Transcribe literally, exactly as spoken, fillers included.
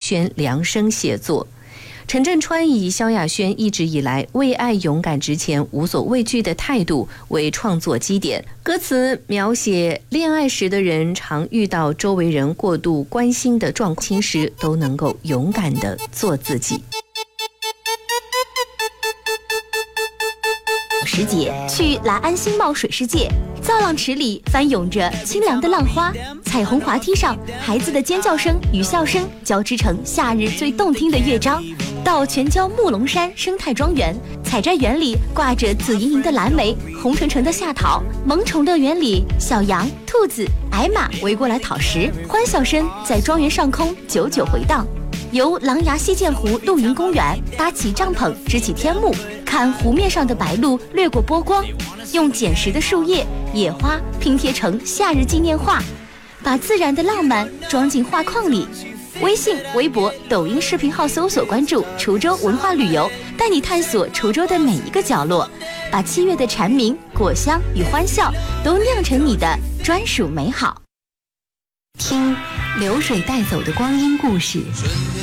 轩量身写作。陈振川以萧亚轩一直以来为爱勇敢直前、无所畏惧的态度为创作基点，歌词描写恋爱时的人常遇到周围人过度关心的状况时，都能够勇敢地做自己。 时节去来安新茂水世界，造浪池里翻涌着清凉的浪花，彩虹滑梯上孩子的尖叫声与笑声交织成夏日最动听的乐章。到全郊木龙山生态庄园，采摘园里挂着紫莹莹的蓝莓，红橙橙的夏桃。萌宠乐园里，小羊、兔子、矮马围过来讨食，欢笑声在庄园上空久久回荡。由狼牙溪涧湖露营公园搭起帐篷，支起天幕，看湖面上的白鹭掠过波光，用捡拾的树叶、野花拼贴成夏日纪念画，把自然的浪漫装进画框里。微信、微博、抖音视频号搜索关注滁州文化旅游，带你探索滁州的每一个角落，把七月的蝉鸣、果香与欢笑都酿成你的专属美好。 听流水带走的光阴故事。